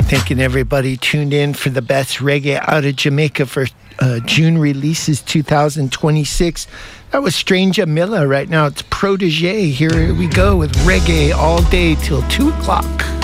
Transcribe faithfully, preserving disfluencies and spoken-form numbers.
Thanking everybody tuned in for the best reggae out of Jamaica for uh, June releases two thousand twenty-six. That was Stranger Miller. Right now it's Protege. Here we go with reggae all day till two o'clock.